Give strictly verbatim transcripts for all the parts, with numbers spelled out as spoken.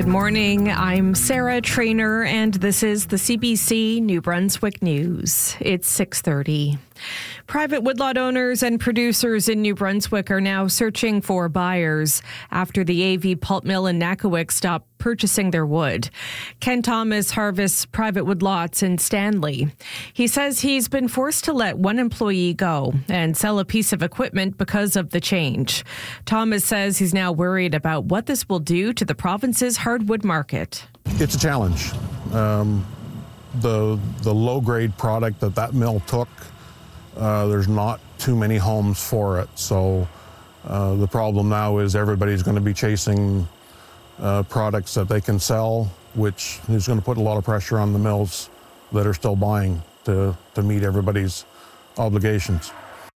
Good morning. I'm Sarah Trainer, and this is the C B C New Brunswick News. It's six thirty. Private woodlot owners and producers in New Brunswick are now searching for buyers after the A V pulp mill in Nakawic stopped purchasing their wood. Ken Thomas harvests private woodlots in Stanley. He says he's been forced to let one employee go and sell a piece of equipment because of the change. Thomas says he's now worried about what this will do to the province's hardwood market. It's a challenge. Um, the the low-grade product that that mill took, uh, there's not too many homes for it. So uh, the problem now is everybody's going to be chasing uh, products that they can sell, which is going to put a lot of pressure on the mills that are still buying to, to meet everybody's obligations.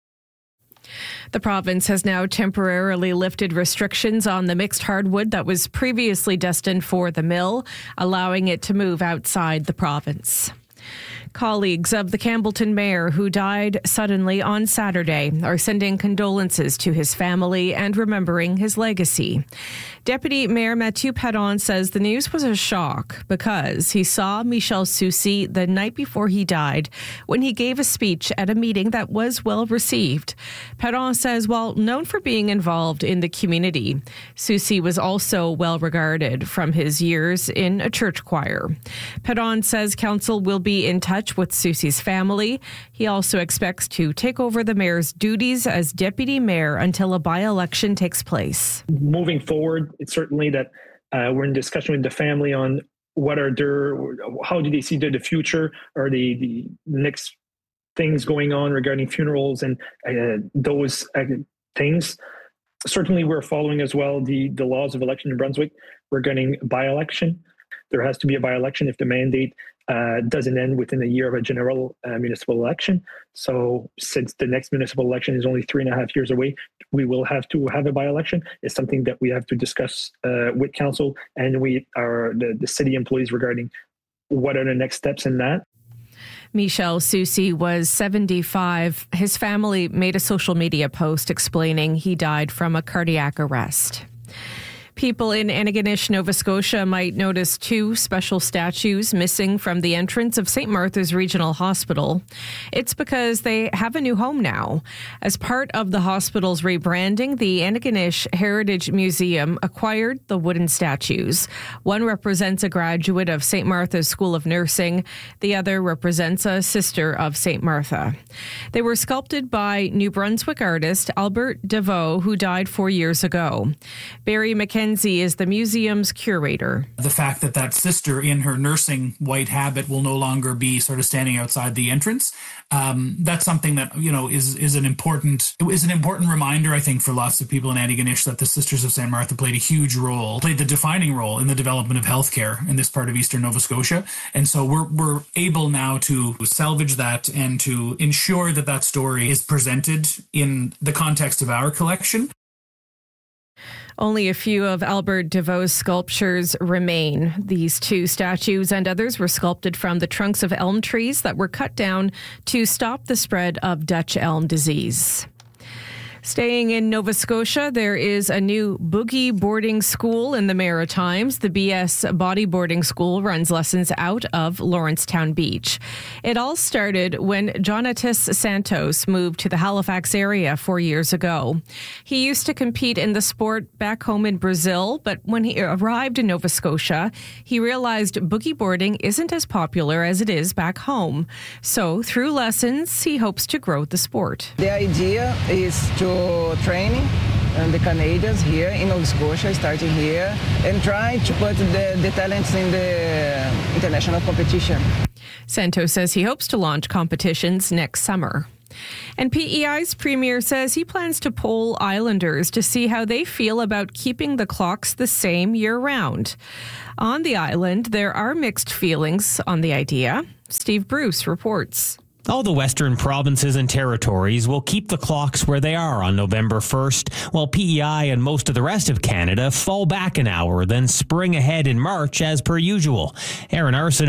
The province has now temporarily lifted restrictions on the mixed hardwood that was previously destined for the mill, allowing it to move outside the province. Colleagues of the Campbellton mayor, who died suddenly on Saturday, are sending condolences to his family and remembering his legacy. Deputy Mayor Mathieu Perron says the news was a shock because he saw Michel Soucy the night before he died when he gave a speech at a meeting that was well received. Perron says while known for being involved in the community, Soucy was also well regarded from his years in a church choir. Perron says council will be in touch with Soucy's family. He also expects to take over the mayor's duties as deputy mayor until a by-election takes place. Moving forward, it's certainly that uh, we're in discussion with the family on what are their, how do they see the, the future or the, the next things going on regarding funerals and uh, those uh, things. Certainly, we're following as well the, the laws of election in Brunswick. We're getting by-election. There has to be a by-election if the mandate uh, doesn't end within a year of a general uh, municipal election. So since the next municipal election is only three and a half years away, we will have to have a by-election. It's something that we have to discuss uh, with council and we are the, the city employees regarding what are the next steps in that. Michel Soucy was seventy-five. His family made a social media post explaining he died from a cardiac arrest. People in Antigonish, Nova Scotia might notice two special statues missing from the entrance of Saint Martha's Regional Hospital. It's because they have a new home now. As part of the hospital's rebranding, the Antigonish Heritage Museum acquired the wooden statues. One represents a graduate of Saint Martha's School of Nursing. The other represents a sister of Saint Martha. They were sculpted by New Brunswick artist Albert Deveau, who died four years ago. Barry McKenzie is the museum's curator. The fact that that sister in her nursing white habit will no longer be sort of standing outside the entrance, um, that's something that, you know, is is an important is an important reminder, I think, for lots of people in Antigonish that the Sisters of Saint Martha played a huge role, played the defining role in the development of healthcare in this part of eastern Nova Scotia. And so we're we're able now to salvage that and to ensure that that story is presented in the context of our collection. Only a few of Albert Deveau's sculptures remain. These two statues and others were sculpted from the trunks of elm trees that were cut down to stop the spread of Dutch elm disease. Staying in Nova Scotia, there is a new boogie boarding school in the Maritimes. The B S Bodyboarding School runs lessons out of Lawrencetown Beach. It all started when Jonatas Santos moved to the Halifax area four years ago. He used to compete in the sport back home in Brazil, but when he arrived in Nova Scotia, he realized boogie boarding isn't as popular as it is back home. So through lessons, he hopes to grow the sport. The idea is to training and the Canadians here in Nova Scotia, starting here, and try to put the, the talents in the international competition. Santos says he hopes to launch competitions next summer. And P E I's premier says he plans to poll islanders to see how they feel about keeping the clocks the same year-round. On the island, there are mixed feelings on the idea. Steve Bruce reports. All the western provinces and territories will keep the clocks where they are on November first, while P E I and most of the rest of Canada fall back an hour, then spring ahead in March as per usual. Aaron Arsenault